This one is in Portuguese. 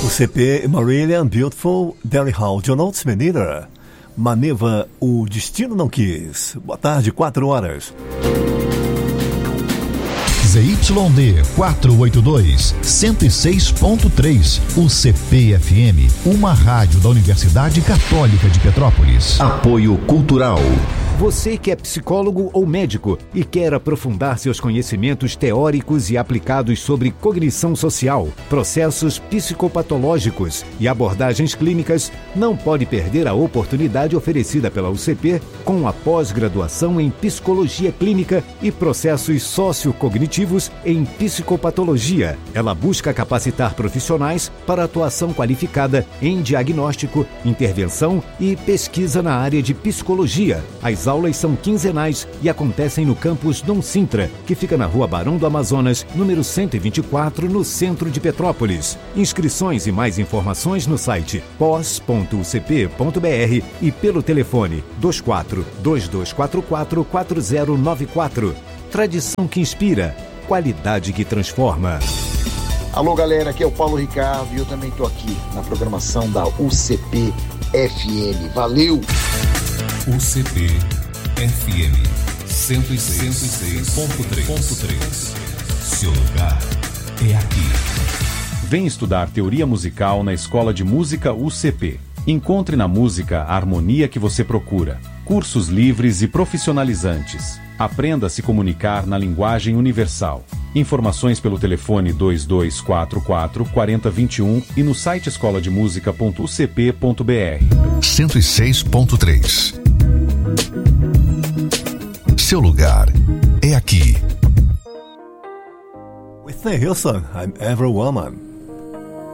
UCP Marillion Beautiful Derry Hall John Oates Menina Maneva, o destino não quis. Boa tarde, 4 horas. ZYD 482, 106.3, UCP-FM, uma rádio da Universidade Católica de Petrópolis. Apoio Cultural. Você que é psicólogo ou médico e quer aprofundar seus conhecimentos teóricos e aplicados sobre cognição social, processos psicopatológicos e abordagens clínicas, não pode perder a oportunidade oferecida pela UCP com a pós-graduação em Psicologia Clínica e Processos Sociocognitivos em Psicopatologia. Ela busca capacitar profissionais para atuação qualificada em diagnóstico, intervenção e pesquisa na área de psicologia. As aulas são quinzenais e acontecem no campus Dom Sintra, que fica na Rua Barão do Amazonas, número 124, no centro de Petrópolis. Inscrições e mais informações no site pos.ucp.br e pelo telefone 24-2244-4094. Tradição que inspira, qualidade que transforma. Alô, galera, aqui é o Paulo Ricardo e eu também estou aqui na programação da UCP FM. Valeu! UCP FM 106.3. Seu lugar é aqui. Vem estudar teoria musical na Escola de Música UCP. Encontre na música a harmonia que você procura. Cursos livres e profissionalizantes. Aprenda a se comunicar na linguagem universal. Informações pelo telefone 2244-4021 e no site escolademusica.ucp.br. 106.3. Seu lugar é aqui. Whitney Houston, I'm Every Woman.